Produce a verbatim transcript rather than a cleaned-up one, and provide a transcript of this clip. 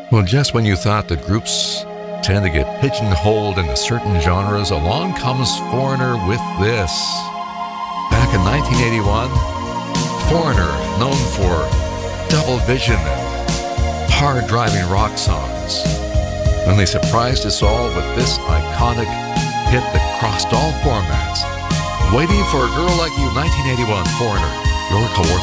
Well, just when you thought that groups tend to get pigeonholed into certain genres, along comes Foreigner with this. Back in nineteen eighty-one, Foreigner, known for double vision and hard-driving rock songs. Then they surprised us all with this iconic hit that crossed all formats. Waiting for a Girl Like You, nineteen eighty-one, Foreigner, your Kawartha.